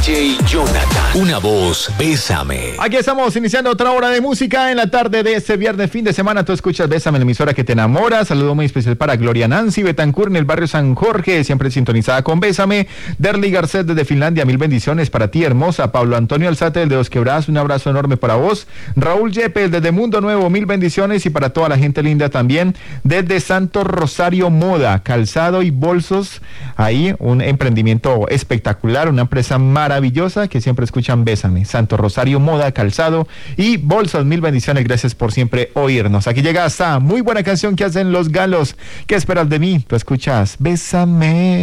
DJ Jonathan. Una voz, Bésame. Aquí estamos iniciando otra hora de música en la tarde de este viernes, fin de semana. Tú escuchas Bésame, la emisora que te enamora. Saludo muy especial para Gloria Nancy Betancourt en el barrio San Jorge, siempre sintonizada con Bésame. Derly Garcet desde Finlandia, mil bendiciones para ti, hermosa. Pablo Antonio Alzate desde Dos Quebradas, un abrazo enorme para vos. Raúl Yepes desde Mundo Nuevo, mil bendiciones, y para toda la gente linda también desde Santo Rosario Moda, calzado y bolsos. Ahí un emprendimiento espectacular, una empresa maravillosa que siempre escuchan Bésame. Santo Rosario Moda, calzado y bolsos, mil bendiciones, gracias por siempre oírnos. Aquí llega esta muy buena canción que hacen Los Galos. ¿Qué esperas de mí? Tú escuchas Bésame.